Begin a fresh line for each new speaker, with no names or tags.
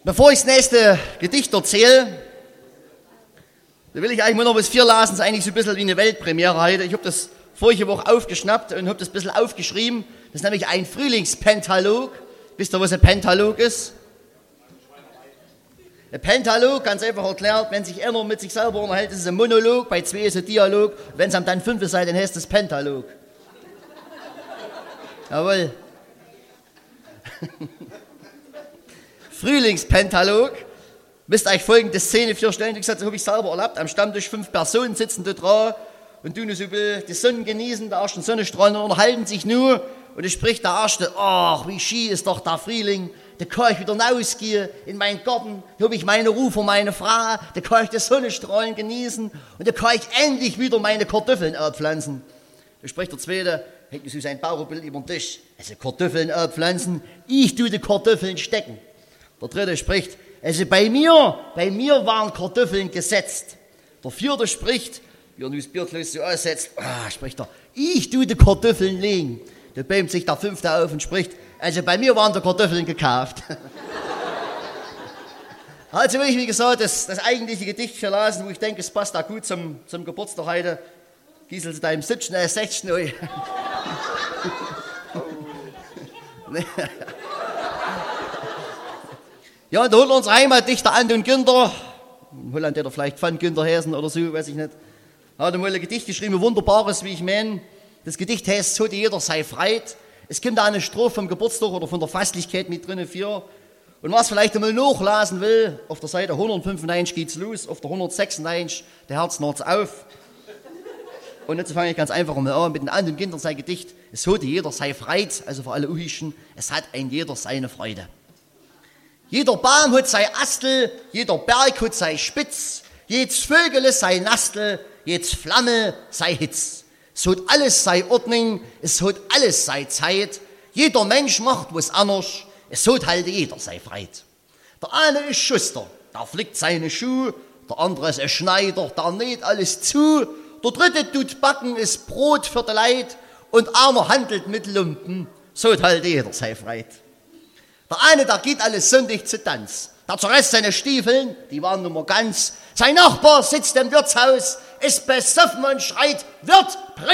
Bevor ich das nächste Gedicht erzähle, da will ich eigentlich nur noch was vorlesen. Das ist eigentlich so ein bisschen wie eine Weltpremiere heute. Ich habe das vorige Woche aufgeschnappt und habe das ein bisschen aufgeschrieben. Das ist nämlich ein Frühlingspentalog. Wisst ihr, was ein Pentalog ist? Ein Pentalog, ganz einfach erklärt, wenn sich einer mit sich selber unterhält, ist es ein Monolog, bei zwei ist es ein Dialog. Wenn es dann 5 seid, dann heißt es Pentalog. Jawohl. Frühlingspentalog. Müsst euch folgende Szene vorstellen, wie gesagt, das habe ich selber erlebt. Am Stammtisch 5 Personen sitzen da dran und tun so die Sonne genießen, der ersten Sonnenstrahlen und unterhalten sich nur. Und es spricht der Erste, ach, wie schön ist doch der Frühling. Da kann ich wieder rausgehen in meinen Garten, da habe ich meine Ruhe für meine Frau, da kann ich die Sonnenstrahlen genießen und da kann ich endlich wieder meine Kartoffeln pflanzen. Da spricht der Zweite, hängt so sein Bauerbild über den Tisch. Also Kartoffeln pflanzen, ich tue die Kartoffeln stecken. Der Dritte spricht, also bei mir waren Kartoffeln gesetzt. Der Vierte spricht, wie er nun das Bierglas so aussetzt, spricht er, ich tue die Kartoffeln legen. Da bäumt sich der Fünfte auf und spricht, also bei mir waren die Kartoffeln gekauft. Also will ich, wie gesagt, das eigentliche Gedicht verlassen, wo ich denke, es passt auch gut zum Geburtstag heute. Giesel zu deinem 16. Ja, und da holt unser Heimatdichter Anton Günther, in Holland hätte er vielleicht von Günther Häsen oder so, weiß ich nicht, hat einmal ein Gedicht geschrieben, ein wunderbares, wie ich meine. Das Gedicht heißt, so jeder sei freit. Es kommt da eine Strophe vom Geburtstag oder von der Festlichkeit mit drin für. Und was vielleicht einmal nachlesen will, auf der Seite 195 geht's los, auf der 196, der Herz naht's auf. Und jetzt fange ich ganz einfach mal an mit den anderen Kindern sein Gedicht. Es hat jeder sei freit, also für alle Uhischen, es hat ein jeder seine Freude. Jeder Baum hat sei Astel, jeder Berg hat sei Spitz, jedes Vögel sei Nastel, jedes Flamme sei Hitz. Es hat alles sei Ordnung, es hat alles sei Zeit. Jeder Mensch macht was anders, es hat halt jeder sei Freit. Der eine ist Schuster, der flickt seine Schuhe, der andere ist ein Schneider, der näht alles zu. Der dritte tut backen, ist Brot für die Leid und einer handelt mit Lumpen, so hat halt jeder sei Freit. Der eine, der geht alles Sonntag zu Tanz, der zerreißt seine Stiefeln, die waren nun mal ganz. Sein Nachbar sitzt im Wirtshaus, ist besoffen und schreit, Wirt,